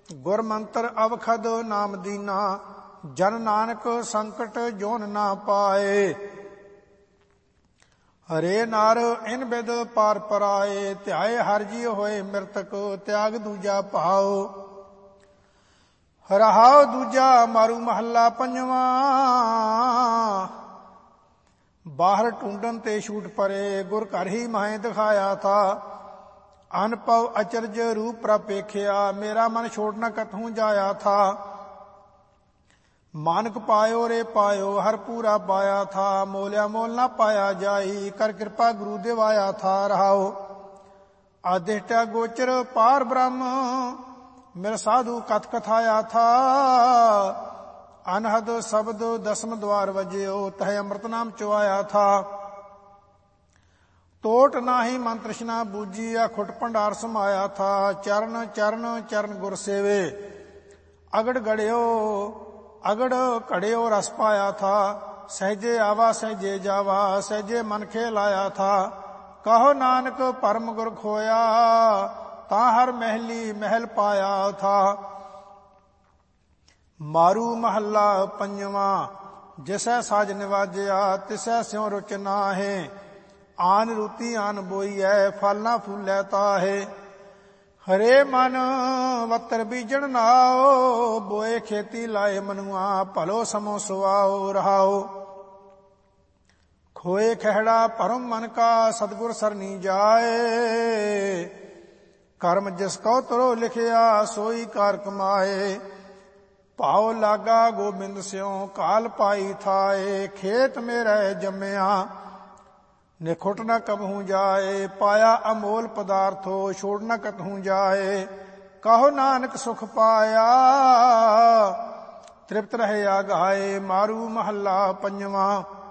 ਗੁਰ ਮੰਤਰ ਅਵਖਦ ਨਾਮ ਦੀਨਾ, ਜਨ ਨਾਨਕ ਸੰਕਟ ਜੋਨ ਨਾ ਪਾਏ। ਹਰੇ ਨਰ ਇਨ ਬਿਦ ਪਾਰ ਪਰਾਏ, ਧਿਆਏ ਹਰਿ ਜੀ ਹੋਏ ਮਿਰਤਕ, ਤਿਆਗ ਦੂਜਾ ਭਾਉ। ਰਹਾਉ ਦੂਜਾ ਮਾਰੂ ਮਹੱਲਾ ਪੰਜਵਾਂ, ਬਾਹਰ ਢੂੰਡਨ ਤੇ ਛੂਟ ਪਰੇ, ਗੁਰ ਘਰ ਹੀ ਮਾਹੇ ਦਿਖਾਇਆ ਥਾ। ਅਨਪਵ ਅਚਰਜ ਰੂਪ ਪ੍ਰਪੇਖਿਆ, ਮੇਰਾ ਮਨ ਛੋੜ ਨ ਕਤਹੂ ਜਾਇਆ ਥਾ। ਮਾਨਕ ਪਾਇਓ ਰੇ ਪਾਇਓ, ਹਰ ਪੂਰਾ ਪਾਇਆ ਥਾ। ਮੋਲਿਆ ਮੋਲ ਨਾ ਪਾਇਆ ਜਾਈ, ਕਰ ਕਿਰਪਾ ਗੁਰੂ ਦਿਵਾਇਆ ਥਾ। ਰਹਾਓ ਆਦਿਸ਼ਟਾ ਗੋਚਰ ਪਾਰ ਬ੍ਰਹਮ, ਮੇਰਾ ਸਾਧੂ ਕਥ ਕਥਾਇਆ ਥਾ। ਅਨਹਦ ਸ਼ਬਦ ਦਸਮ ਦਵਾਰ ਵਜਿਓ, ਤਹ ਅੰਮ੍ਰਿਤ ਨਾਮ ਚੁਆਇਆ ਥਾ। ਟੋਟ ਨਾਹੀ ਮਨ ਤ੍ਰਿਸ਼ਨਾ ਬੂਜੀ, ਖੁੱਟ ਭੰਡਾਰ ਸਮਾਇਆ ਥਾ। ਚਰਨ ਚਰਨ ਚਰਨ ਗੁਰ ਸੇਵੇ, ਅਗੜ ਘੜਿਓ ਰਸ ਪਾਇਆ ਥਾ। ਸਹਿਜੇ ਆਵਾ ਸਹਿਜੇ ਜਾਵਾ, ਸਹਿਜੇ ਮਨ ਖੇ ਲਾਇਆ ਥਾ। ਕਹੋ ਨਾਨਕ ਪਰਮ ਗੁਰ ਖੋਇਆ, ਤਾਂ ਹਰ ਮਹਿਲੀ ਮਹਿਲ ਪਾਇਆ ਥਾ। ਮਾਰੂ ਮਹੱਲਾ ਪੰਜਵਾਂ, ਜਿਸੈ ਸਾਜ ਨਿਵਾਜਿਆ, ਤਿਸੈ ਸਿਉ ਰੁਚ ਨਾਹੇ। ਆਨ ਰੂਤੀ ਆਨ ਬੋਈਐ, ਫਲ ਨਾ ਫੂਲੈ ਤਾਹੇ। ਹਰੇ ਮਨ ਵੱਤਰ ਬੀਜਣ ਨਾਓ, ਬੋਏ ਖੇਤੀ ਲਾਏ ਮਨੁਆ, ਭਲੋ ਸਮੋ ਸੁਆਓ। ਰਹਾਓ ਖੋਏ ਖਹਿੜਾ ਭਰਮ ਮਨ ਕਾ, ਸਤਿਗੁਰ ਸਰਨੀ ਜਾਏ। ਕਰਮ ਜਿਸ ਕਉ ਤਰੋ ਲਿਖਿਆ, ਸੋਈ ਕਾਰ ਕਮਾਏ। ਭਾਉ ਲਾਗਾ ਗੋਬਿੰਦ ਸਿਉ, ਕਾਲ ਪਾਈ ਥਾਏ। ਖੇਤ ਮੇਰੇ ਜੰਮਿਆ, ਨਿਖੁੱਟ ਨ ਕਬਹੂ ਜਾਏ। ਪਾਇਆ ਅਮੋਲ ਪਦਾਰਥੋ, ਛੋੜ ਨ ਕਤਹੂ ਜਾਏ। ਕਹੋ ਨਾਨਕ ਸੁਖ ਪਾਇਆ, ਤ੍ਰਿਪਤ ਰਹੇ ਆਗਾਏ। ਮਾਰੂ ਮਹੱਲਾ ਪੰਜਵਾਂ,